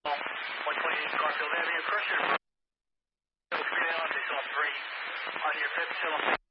128 Garfield Avenue, Crusher. 3 on, they saw 3 on your 5th cylinder.